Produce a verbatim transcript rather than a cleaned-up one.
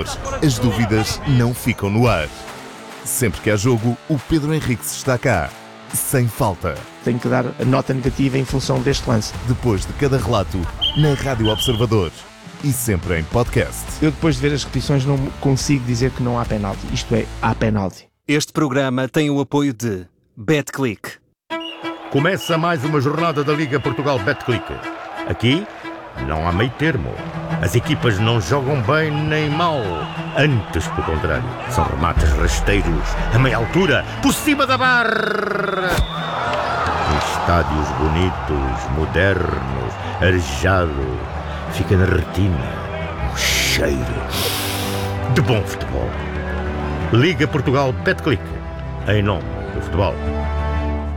Observador, as dúvidas não ficam no ar. Sempre que há jogo, o Pedro Henriques está cá, sem falta. Tenho que dar a nota negativa em função deste lance. Depois de cada relato, na Rádio Observador e sempre em podcast. Eu, depois de ver as repetições, não consigo dizer que não há penalti. Isto é, há penalti. Este programa tem o apoio de BetClick. Começa mais uma jornada da Liga Portugal BetClick. Aqui não há meio termo. As equipas não jogam bem nem mal. Antes, pelo contrário, são remates rasteiros, a meia altura, por cima da barra. Em estádios bonitos, modernos, arejado, fica na retina um cheiro de bom futebol. Liga Portugal BetClick, em nome do futebol.